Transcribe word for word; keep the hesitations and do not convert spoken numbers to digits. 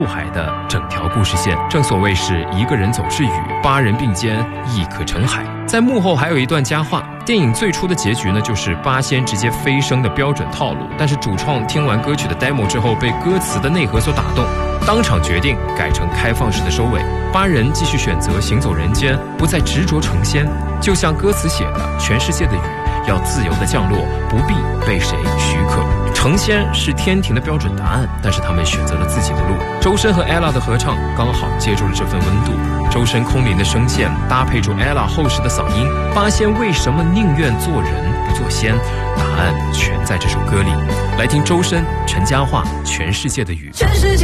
陆海的整条故事线。正所谓是一个人总是雨，八人并肩亦可成海。在幕后还有一段佳话，电影最初的结局呢，就是八仙直接飞升的标准套路。但是主创听完歌曲的 demo 之后，被歌词的内核所打动，当场决定改成开放式的收尾。八人继续选择行走人间，不再执着成仙。就像歌词写的，全世界的雨要自由的降落，不必被谁许可。成仙是天庭的标准答案，但是他们选择了自己的路。周深和 ella 的合唱刚好接住了这份温度。周深空灵的声线搭配住 ella 厚实的嗓音，八仙为什么宁愿做人不做仙？答案全在这首歌里。来听周深、陈嘉桦《全世界的雨》。